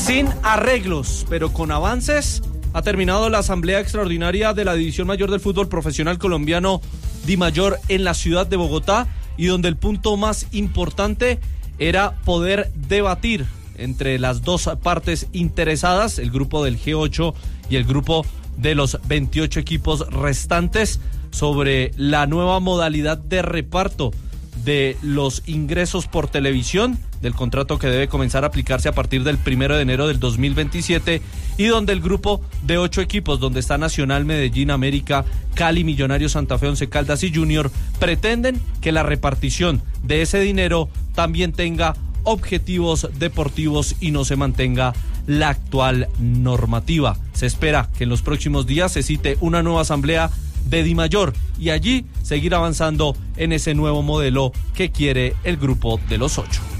Sin arreglos, pero con avances, ha terminado la asamblea extraordinaria de la División Mayor del Fútbol Profesional Colombiano Dimayor en la ciudad de Bogotá, y donde el punto más importante era poder debatir entre las dos partes interesadas, el grupo del G8 y el grupo de los 28 equipos restantes, sobre la nueva modalidad de reparto de los ingresos por televisión, del contrato que debe comenzar a aplicarse a partir del 1 de enero del 2027, y donde el grupo de 8 equipos, donde está Nacional, Medellín, América, Cali, Millonarios, Santa Fe, Once Caldas y Junior, pretenden que la repartición de ese dinero también tenga objetivos deportivos y no se mantenga la actual normativa. Se espera que en los próximos días se cite una nueva asamblea de Dimayor y allí seguir avanzando en ese nuevo modelo que quiere el grupo de los 8.